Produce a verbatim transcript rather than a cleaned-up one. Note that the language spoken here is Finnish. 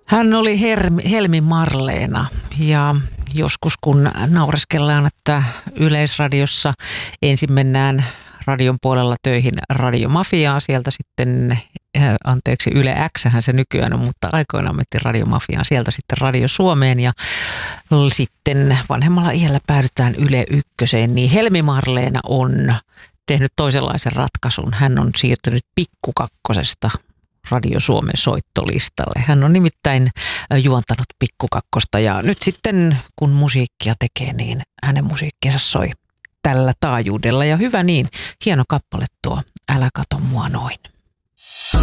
Hän oli Hermi, Helmi Marleena ja joskus kun naureskellaan, että Yleisradiossa ensin mennään radion puolella töihin radiomafiaan, sieltä sitten, anteeksi Yle X:hän se nykyään on, mutta aikoinaan mentiin radiomafiaan, sieltä sitten Radio Suomeen ja sitten vanhemmalla iällä päädytään Yle Ykköseen, niin Helmi Marleena on tehnyt toisenlaisen ratkaisun. Hän on siirtynyt Pikku Kakkosesta Radio Suomen soittolistalle. Hän on nimittäin juontanut Pikku Kakkosta ja nyt sitten kun musiikkia tekee, niin hänen musiikkinsa soi tällä taajuudella ja hyvä niin, hieno kappale tuo Älä kato mua noin.